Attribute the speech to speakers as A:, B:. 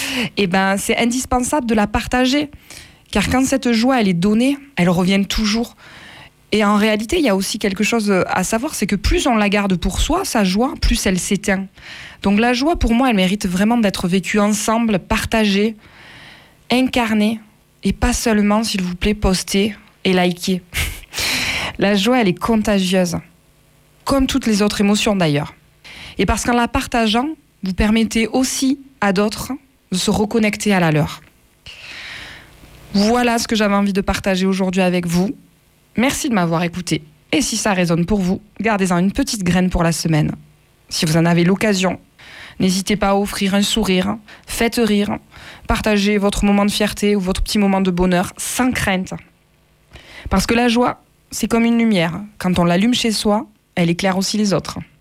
A: Et ben, c'est indispensable de la partager. Car quand cette joie, elle est donnée, elle revient toujours. Et en réalité, il y a aussi quelque chose à savoir, c'est que plus on la garde pour soi, sa joie, plus elle s'éteint. Donc la joie, pour moi, elle mérite vraiment d'être vécue ensemble, partagée, incarnée, et pas seulement, s'il vous plaît, postée et likée. La joie, elle est contagieuse, comme toutes les autres émotions d'ailleurs. Et parce qu'en la partageant, vous permettez aussi à d'autres de se reconnecter à la leur. Voilà ce que j'avais envie de partager aujourd'hui avec vous. Merci de m'avoir écouté. Et si ça résonne pour vous, gardez-en une petite graine pour la semaine. Si vous en avez l'occasion, n'hésitez pas à offrir un sourire, faites rire, partagez votre moment de fierté ou votre petit moment de bonheur sans crainte. Parce que la joie, c'est comme une lumière. Quand on l'allume chez soi, elle éclaire aussi les autres.